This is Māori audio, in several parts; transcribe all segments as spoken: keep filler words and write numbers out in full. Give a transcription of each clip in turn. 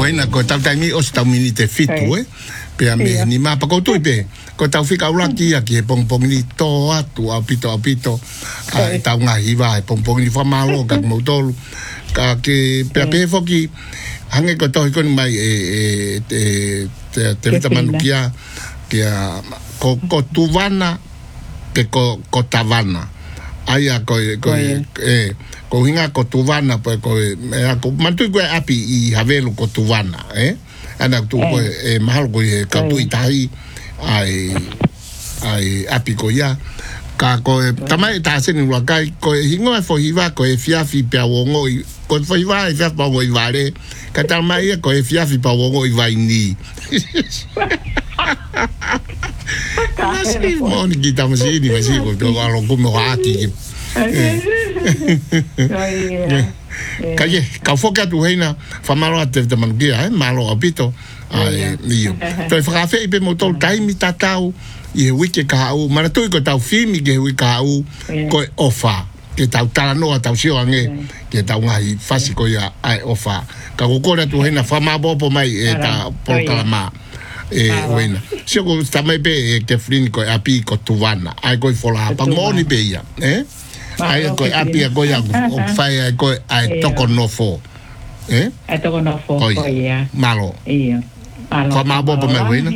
Waina ko tau tangi o sta mini te fitu eh. Pe me ni ma pa ko tu pe. Ko tau fika uraki aki e pong pong ni to atu a pito a pito. Ai tau nga hiva e pong pong ni fa malo ka mo tolu. Ka ke pe pe foki hange ko to ko mai e e te te te manukia que ko ko tuvana ke ko ko tavana. Aya ko ko eh ko hinga ko tuvana po ko ko mantu ko api I havelo ko tuvana eh ana tu ko e mahal ko e ka tu itai ai ai api ko ya ka ko tamai ta se ni wa kai ko hingo fo hiva ko e fiafi pe wongo ko fo hiva e fiafi pa wo ivare ka tamai ko e fiafi pa wongo ivai ni Masih mau kita masih ini masih kalau aku mau hati. Kaye kau foka tu hena famalo ate te mangia eh malo apito ai io. Toi fa fe pe motor time tatau e wiki ka u mana tu ko tau filmi ke wiki ka u ko ofa ke tau tala no tau sio ange ke tau ngai fasi ko ya ai ofa ka ko ko tu hena fama bopo mai e ta por kalama. E bueno, se eu também be que frin ko api ko tuvana ai ko fola pa moni be ya eh ai ko api ko ya o fai ko ai toko no fo eh ai toko no fo ko ya malo iya malo ko ma bo pa me wena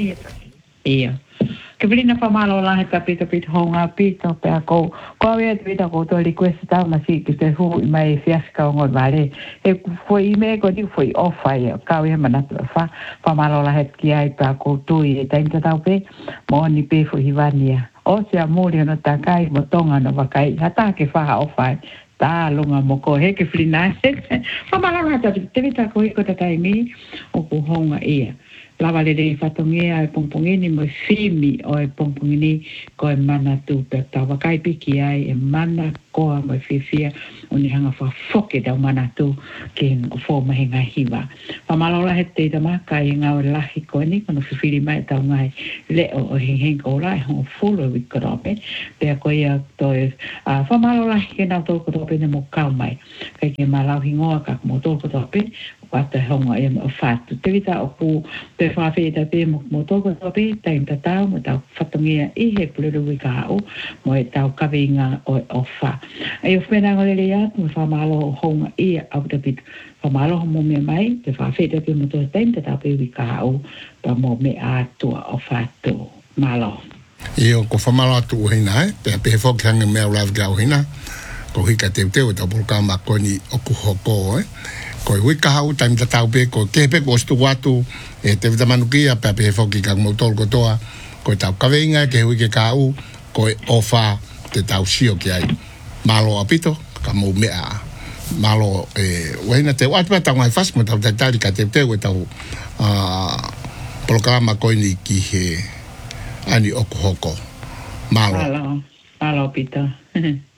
iya que frin fa malo la heta pito pito honga pito pe ko ko ve pito ko to request ta ma si que te fu mai fiasca ngol vale e foi me ko di foi ofa ya ka we mana fa fa malo la het ki ai pa ko tu e tenta ta pe mo ni pe fo hivania o se amore no takai mo tonga no vakai hata ke fa ofa ta longa mo ko he ke flina fa malo la ta te vita ko ko ta kai mi o ko honga ia lava le de fatongia e pompongini mo fimi o e pompongini ko e mana tu pe tava kai piki ai e mana ko mo fifia oni hanga fa foke da mana tu ke ko fo ma hinga hiva fa malola hete da ma kai nga o lahi ko ni kono fifiri mai ta ngai le o hinga ko la ho fulo wi krope pe ko ya to e fa malola ke na to ko pe mo ka mai kai ke malau hinga ka mo to ko pe wata honga e o fatu te vita o ku te fa fe ta pe mo mo to ko pe ta ta ta mo ta fatongia I he pulu wi ka o mo e ta ka vinga o ofa e o fena ngole ya mo fa malo honga I au te bit fa malo mo me mai te fa fe ta pe mo to ta ta pe wi ka o pa mo me a to o fatu malo io ko fa malo tu hina e pe pe fo kanga me la ga hina ko hika te te o ta por ka ma ko ni o ku hoko eh ko wi ka hau time ta tau pe ko ke pe ko stu watu e te vita manukia pe pe foki ka motor ko toa ko tau ka venga ke wi ke ka u ko ofa te tau sio ke ai malo apito ka mo mea malo e wena te wat pa tau mai fast mo tau tali ka te te ko tau a programa ko ni ki he ani okuhoko malo malo malo pito